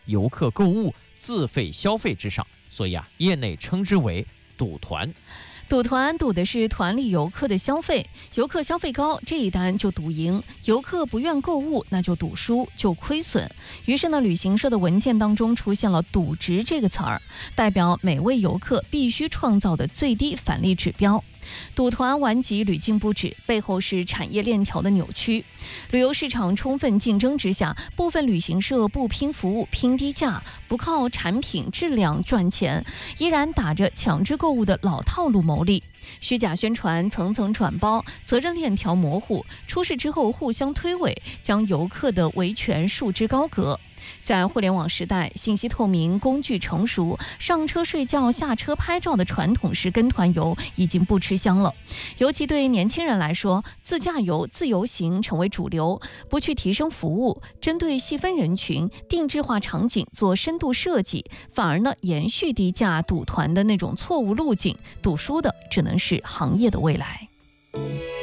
游客购物自费消费之上，所以业内称之为赌团。 赌团赌的是团里游客的消费，游客消费高，这一单就赌赢；游客不愿购物，那就赌输，就亏损。于是呢，旅行社的文件当中出现了赌值这个词儿，代表每位游客必须创造的最低返利指标。赌团顽疾屡禁不止，背后是产业链条的扭曲。旅游市场充分竞争之下，部分旅行社不拼服务、拼低价，不靠产品质量赚钱，依然打着强制购物的老套路牟利。虚假宣传，层层转包，责任链条模糊，出事之后互相推诿，将游客的维权束之高阁。在互联网时代，信息透明、工具成熟，上车睡觉、下车拍照的传统式跟团游已经不吃香了。尤其对年轻人来说，自驾游、自由行成为主流，不去提升服务，针对细分人群、定制化场景做深度设计，反而呢延续低价赌团的那种错误路径，赌输的只能是行业的未来。